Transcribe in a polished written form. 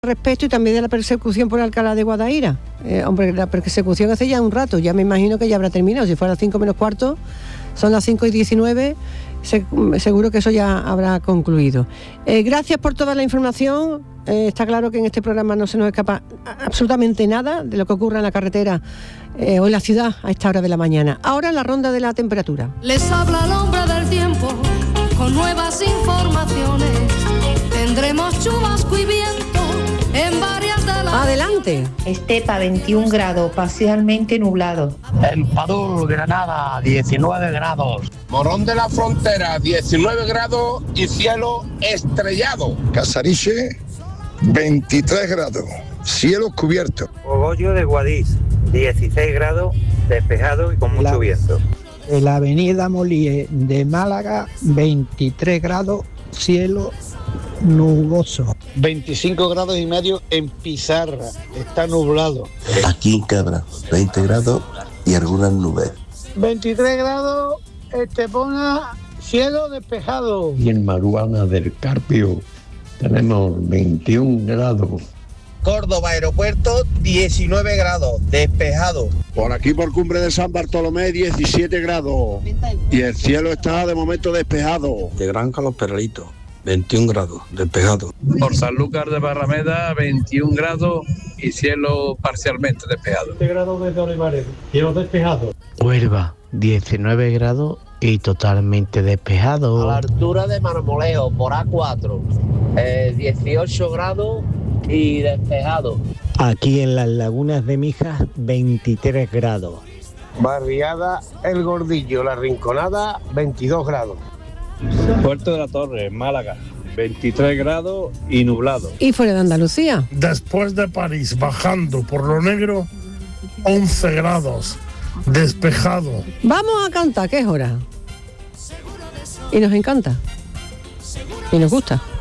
Respecto y también de la persecución por Alcalá de Guadaira. Hombre, la persecución hace ya un rato, ya me imagino que ya habrá terminado. Si fuera 5 menos cuarto, son las 5:19, seguro que eso ya habrá concluido. Gracias por toda la información. Está claro que en este programa no se nos escapa absolutamente nada de lo que ocurre en la carretera o en la ciudad a esta hora de la mañana. Ahora la ronda de la temperatura. Les habla el hombre del tiempo con nuevas informaciones. Tendremos chubasco y viento en varias de las... Adelante. Estepa 21 grados, parcialmente nublado. El Padul, Granada, 19 grados. Morón de la Frontera, 19 grados y cielo estrellado. Casariche, 23 grados, cielo cubierto. Cogollo de Guadix, 16 grados, despejado y con mucho viento. En la avenida Molí de Málaga, 23 grados, cielo nuboso. 25 grados y medio en Pizarra, está nublado. Aquí en Cabra, 20 grados y algunas nubes. 23 grados, Estepona, cielo despejado. Y en Maruana del Carpio tenemos 21 grados. Córdoba Aeropuerto, 19 grados, despejado. Por aquí por Cumbre de San Bartolomé, 17 grados. Y el cielo está de momento despejado. De Granja Los Peralitos, 21 grados, despejado. Por Sanlúcar de Barrameda, 21 grados y cielo parcialmente despejado. 20 grados desde Olivares, cielo despejado. Huelva, 19 grados y totalmente despejado. A la altura de Marmoleo, por A4, 18 grados y despejado. Aquí en las lagunas de Mijas, 23 grados. Barriada El Gordillo, La Rinconada, 22 grados. Puerto de la Torre, Málaga, 23 grados y nublado. ¿Y fuera de Andalucía? Después de París, bajando por lo negro, 11 grados, despejado. Vamos a cantar, que es hora. Y nos encanta. Y nos gusta.